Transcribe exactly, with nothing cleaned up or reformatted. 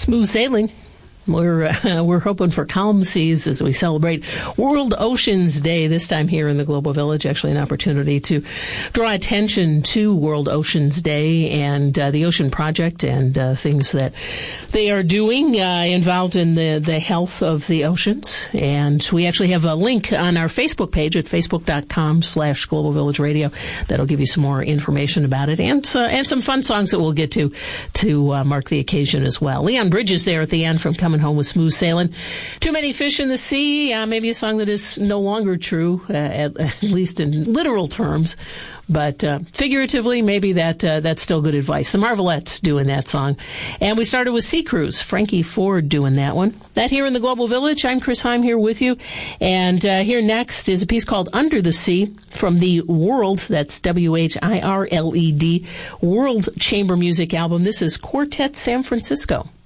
Smooth sailing. We're uh, we're hoping for calm seas as we celebrate World Oceans Day, this time here in the Global Village. Actually, an opportunity to draw attention to World Oceans Day and uh, the Ocean Project and uh, things that they are doing uh, involved in the, the health of the oceans. And we actually have a link on our Facebook page at facebook.com slash Global Village Radio that'll give you some more information about it and uh, and some fun songs that we'll get to to uh, mark the occasion as well. Leon Bridges there at the end from Coming Home with Smooth Sailing. Too Many Fish in the Sea, uh, maybe a song that is no longer true, uh, at, at least in literal terms. But uh, figuratively, maybe that uh, that's still good advice. The Marvelettes doing that song. And we started with Sea Cruise, Frankie Ford doing that one. That here in the Global Village. I'm Chris Heim here with you. And uh, here next is a piece called Under the Sea from the World, that's W H I R L E D, World Chamber Music album. This is Quartet San Francisco.